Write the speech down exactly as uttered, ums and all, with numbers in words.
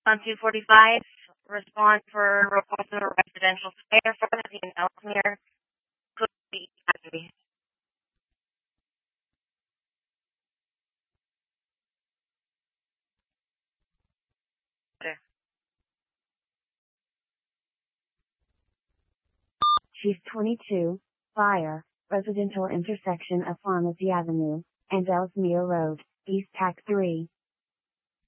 On two forty-five, respond for request of a residential fire pharmacy in Ellesmere. Could be happy. Chief twenty-two, fire, residential intersection of Pharmacy Avenue and Ellesmere Road, East Pac three.